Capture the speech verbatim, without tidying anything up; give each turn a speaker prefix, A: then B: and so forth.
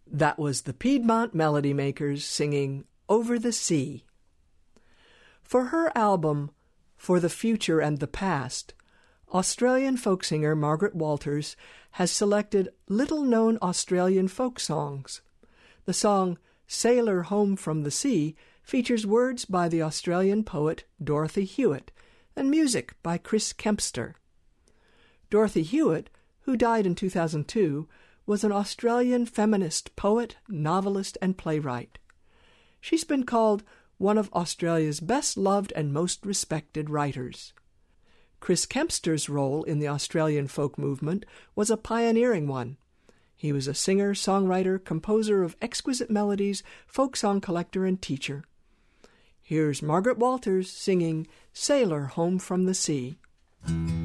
A: That was the Piedmont Melody Makers singing Over the Sea. For her album, For the Future and the Past, Australian folk singer Margaret Walters has selected little-known Australian folk songs. The song Sailor Home from the Sea features words by the Australian poet Dorothy Hewitt and music by Chris Kempster. Dorothy Hewitt, who died in two thousand two, was an Australian feminist poet, novelist, and playwright. She's been called one of Australia's best-loved and most respected writers. Chris Kempster's role in the Australian folk movement was a pioneering one. He was a singer, songwriter, composer of exquisite melodies, folk song collector, and teacher. Here's Margaret Walters singing Sailor Home from the Sea.